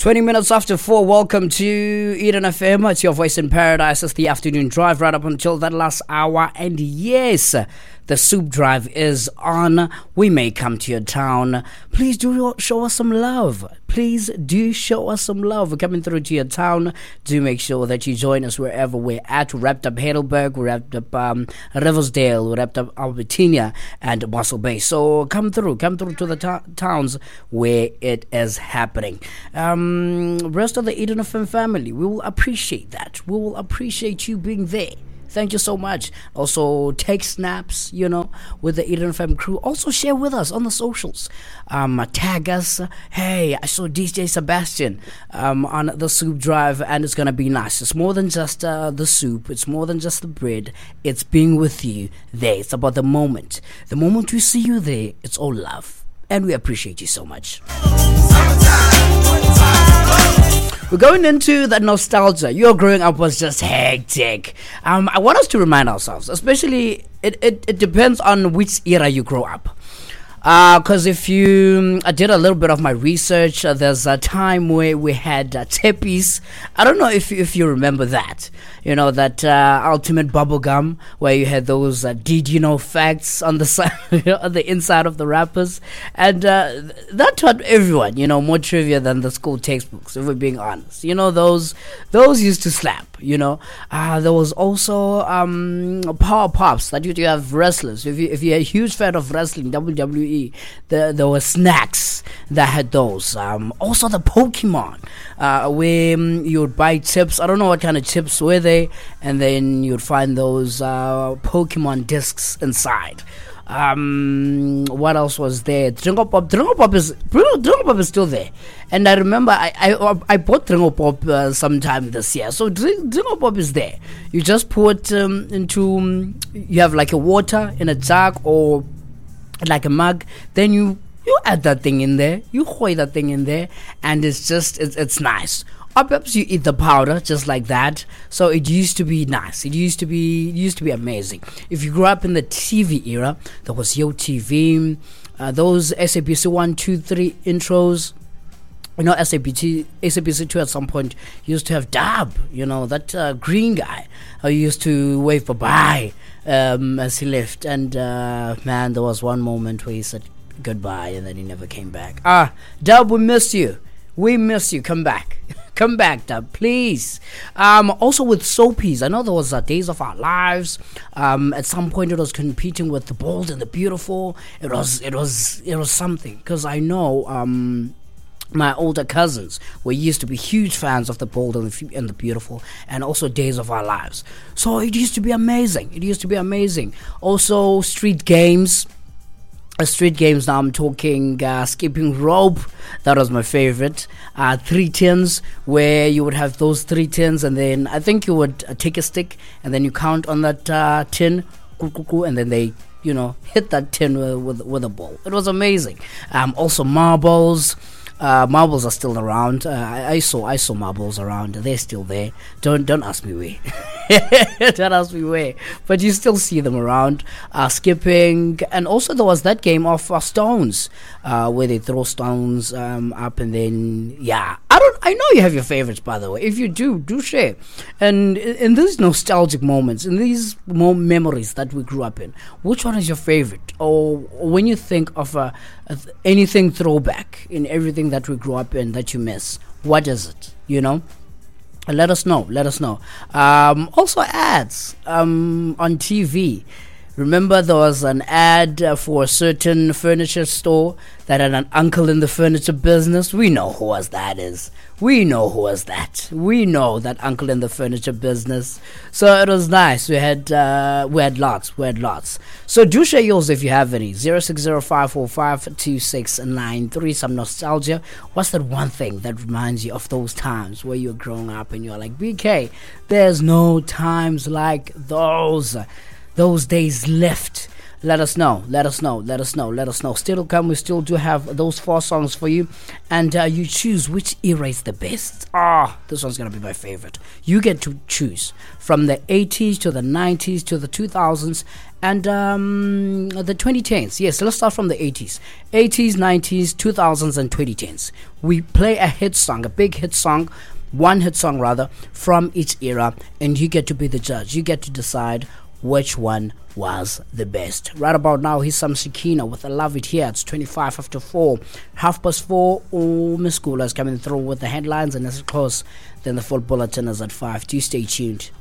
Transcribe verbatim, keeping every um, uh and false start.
twenty minutes after four, welcome to Eden F M. It's your voice in paradise. It's the afternoon drive right up until that last hour. And yes, the soup drive is on. We may come to your town. Please do show us some love. Please do show us some love. We're coming through to your town. Do make sure that you join us wherever we're at. We wrapped up Heidelberg, we wrapped up um, Riversdale, we wrapped up Albertina and Mossel Bay. So come through, come through to the ta- towns where it is happening. Um, rest of the Eden F M family, we will appreciate that. We will appreciate you being there. Thank you so much. Also, take snaps, you know, with the Eden F M crew. Also, share with us on the socials. Um, tag us. Hey, I saw D J Sebastian um, on the soup drive, and it's going to be nice. It's more than just uh, the soup. It's more than just the bread. It's being with you there. It's about the moment. The moment we see you there, it's all love. And we appreciate you so much. We're going into that nostalgia. Your growing up was just hectic. Um, I want us to remind ourselves, especially it, it, it depends on which era you grow up. Because uh, if you, I did a little bit of my research. Uh, there's a time where we had uh, Teppies. I don't know if if you remember that. You know, that uh, ultimate bubble gum where you had those uh, did you know facts on the side, on the inside of the wrappers, and uh, that taught everyone, you know, more trivia than the school textbooks. If we're being honest, you know, those those used to slap. You know, uh, there was also um, Power Pops that used to have wrestlers. If you if you're a huge fan of wrestling, W W E, there there were snacks that had those. Um, also the Pokemon, uh, where um, you would buy chips. I don't know what kind of chips were they, and then you'd find those uh, Pokemon discs inside. Um, what else was there? Dringo Pop. Dringo Pop is Dringo Pop is still there, and I remember I I, I bought Dringo Pop uh, sometime this year. So Dring, Dringo Pop is there. You just put um, into um, you have like a water in a jug or like a mug. Then you you add that thing in there. You hoy that thing in there, and it's just it's it's nice. Or perhaps you eat the powder just like that. So it used to be nice. It used to be it used to be amazing. If you grew up in the T V era, there was Yo T V, uh, those S A B C one, two, three intros. You know, S A B C S A B C two at some point used to have Dab. You know, that uh, green guy who used to wave bye-bye um, as he left. And uh, man, there was one moment where he said goodbye and then he never came back. Ah, Dab, we miss you. We miss you. Come back. Come back, Dub, please. Um, also with soapies, I know there was uh, Days of Our Lives. Um, at some point, it was competing with The Bold and the Beautiful. It was, it was, it was something. Because I know um, my older cousins were used to be huge fans of The Bold and the, and the Beautiful, and also Days of Our Lives. So it used to be amazing. It used to be amazing. Also, street games. Uh, street games, now I'm talking uh, skipping rope. That was my favorite. Uh, three tins, where you would have those three tins, and then I think you would uh, take a stick, and then you count on that uh, tin, and then they, you know, hit that tin with with, with a ball. It was amazing. Um, also marbles. Uh, marbles are still around. Uh, I, I saw I saw marbles around. They're still there. Don't don't ask me where. Don't ask me where. But you still see them around. Uh, skipping, and also there was that game of uh, stones, uh, where they throw stones um, up, and then yeah. I don't. I know you have your favorites, by the way. If you do, do share. And in, in these nostalgic moments, in these mo- memories that we grew up in, which one is your favorite? Or, or when you think of uh, anything throwback in everything that we grew up in that you miss, what is it? You know, let us know. Let us know. Um, also, ads um, on T V. Remember, there was an ad uh, for a certain furniture store that had an uncle in the furniture business. We know who was that is. We know who was that. We know that uncle in the furniture business. So it was nice. We had uh, we had lots. We had lots. So do share yours if you have any. zero six zero five four five two six nine three. Some nostalgia. What's that one thing that reminds you of those times where you're growing up and you're like, B K, there's no times like those. Those days left. Let us know, let us know, let us know, let us know. Still to come, we still do have those four songs for you, and uh, you choose which era is the best. Ah, this one's gonna be my favorite. You get to choose from the eighties to the nineties to the two thousands and um, the twenty tens. Yes, let's start from the eighties. eighties, nineties, two thousands, and twenty tens. We play a hit song, a big hit song, one hit song rather, from each era, and you get to be the judge. You get to decide which one was the best. Right about now, here's some Shakina with I Love It Here. It's twenty-five after four. Half past four, oh, Miss Schooler is coming through with the headlines, and as close, then the full bulletin is at five. Do stay tuned.